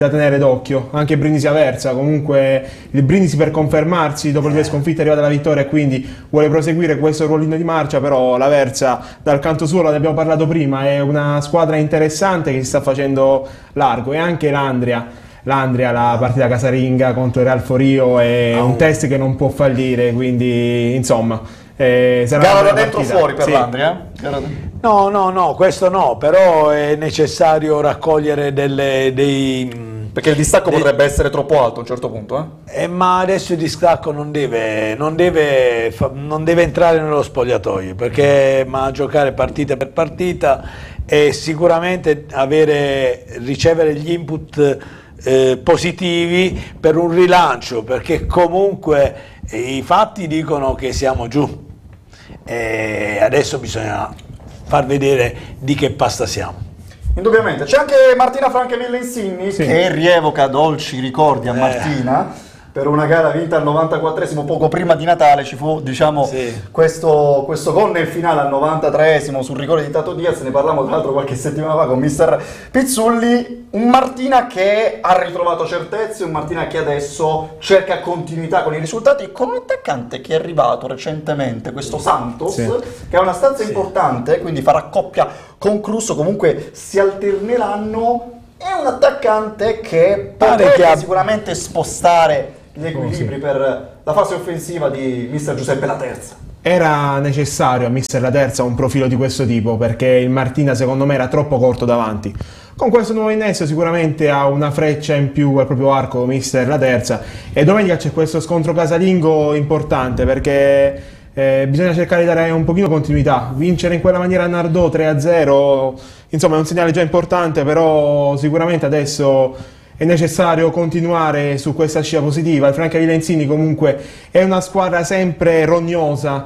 da tenere d'occhio, anche Brindisi Aversa. Comunque il Brindisi, per confermarsi dopo le due sconfitte, è arrivata alla vittoria e quindi vuole proseguire questo ruolino di marcia. Però l'Aversa dal canto suo, ne abbiamo parlato prima, è una squadra interessante che si sta facendo largo, e anche l'Andria, la partita casalinga contro il Real Forio è un test che non può fallire, quindi insomma sarà gara una da dentro partita. fuori per Sì. l'Andria? No, questo no, però è necessario raccogliere Perché il distacco potrebbe essere troppo alto a un certo punto, ma adesso il distacco non deve entrare nello spogliatoio, perché ma giocare partita per partita e sicuramente ricevere gli input positivi per un rilancio, perché comunque i fatti dicono che siamo giù e adesso bisogna far vedere di che pasta siamo. Indubbiamente. C'è anche Martina Francavilla Insigni, Sì, che rievoca dolci ricordi a Martina per una gara vinta al 94esimo, poco prima di Natale. Ci fu, diciamo, Sì. questo gol nel finale al 93esimo sul rigore di Tato Diaz. Ne parlavamo tra l'altro qualche settimana fa con mister Pizzulli. Un Martina che ha ritrovato certezze, un Martina che adesso cerca continuità con i risultati, con un attaccante che è arrivato recentemente, questo Santos, Sì, che ha una stanza importante, quindi farà coppia con Crusso, comunque si alterneranno. È un attaccante che potrebbe sicuramente spostare gli equilibri per la fase offensiva di mister Giuseppe Laterza. Era necessario a mister Laterza un profilo di questo tipo, perché il Martina secondo me era troppo corto davanti. Con questo nuovo innesto sicuramente ha una freccia in più al proprio arco mister Laterza, e domenica c'è questo scontro casalingo importante, perché bisogna cercare di dare un pochino continuità. Vincere in quella maniera a Nardò 3-0, insomma, è un segnale già importante, però sicuramente adesso è necessario continuare su questa scia positiva. Il Francavilla Insigni comunque è una squadra sempre rognosa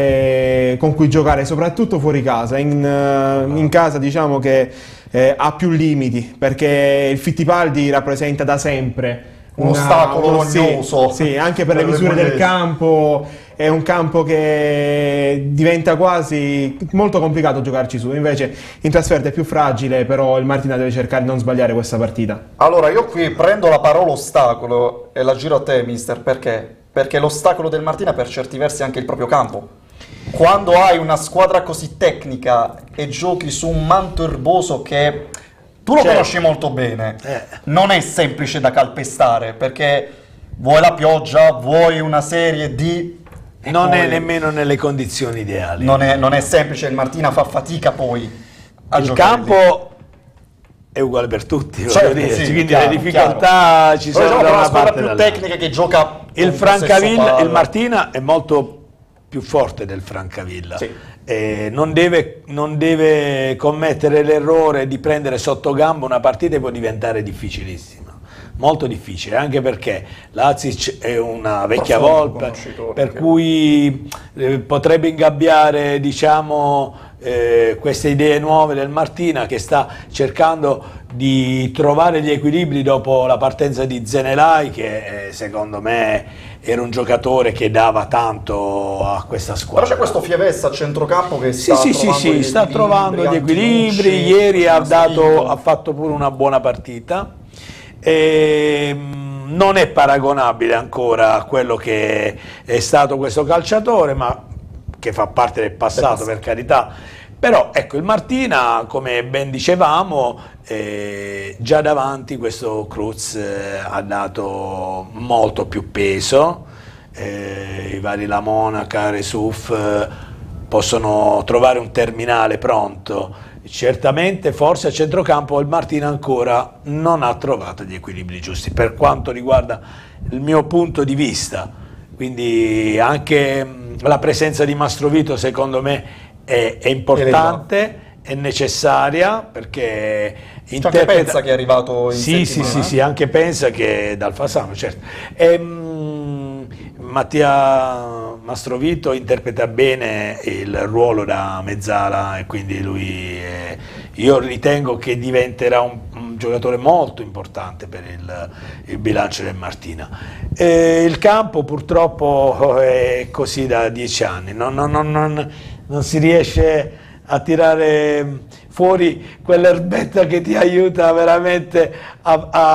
con cui giocare, soprattutto fuori casa. In casa diciamo che ha più limiti, perché il Fittipaldi rappresenta da sempre un ostacolo rognoso. Sì, anche per le misure del campo. È un campo che diventa quasi molto complicato giocarci su, invece in trasferta è più fragile, però il Martina deve cercare di non sbagliare questa partita. Allora, io qui prendo la parola ostacolo e la giro a te, mister, perché? Perché l'ostacolo del Martina per certi versi è anche il proprio campo. Quando hai una squadra così tecnica e giochi su un manto erboso che tu lo conosci molto bene, non è semplice da calpestare, perché vuoi la pioggia, vuoi una serie di... Non è nemmeno nelle condizioni ideali. Non è semplice, il Martina fa fatica poi a il giocare campo lì. è uguale per tutti, Certo, voglio dire. sì, Quindi chiaro, le difficoltà ci sono Però da una una squadra parte e più dall'altra. tecnica che gioca Il con Francavilla, possesso il palla. Martina è molto più forte del Francavilla. Sì. Non deve commettere l'errore di prendere sotto gamba una partita e può diventare difficilissima. Molto difficile, anche perché Lazic è una vecchia volpe, per cui potrebbe ingabbiare, diciamo, queste idee nuove del Martina, che sta cercando di trovare gli equilibri dopo la partenza di Zenelai, che secondo me era un giocatore che dava tanto a questa squadra. Però c'è questo Fievessa a centrocampo che sta sta trovando gli equilibri. Ieri ha fatto pure una buona partita. Non è paragonabile ancora a quello che è stato questo calciatore, ma che fa parte del passato, per carità. Però ecco, il Martina, come ben dicevamo, già davanti questo Cruz ha dato molto più peso. I vari La Monaca, Resuf possono trovare un terminale pronto. Certamente forse a centrocampo il Martina ancora non ha trovato gli equilibri giusti per quanto riguarda il mio punto di vista, quindi anche la presenza di Mastrovito secondo me è importante, è necessaria, perché anche Pensa che è arrivato in settimana. Sì, anche Pensa che dal Fasano, certo. Mattia Mastrovito interpreta bene il ruolo da mezzala e quindi io ritengo che diventerà un giocatore molto importante per il bilancio del Martina. Il campo purtroppo è così da 10 anni, non si riesce a tirare fuori quell'erbetta che ti aiuta veramente a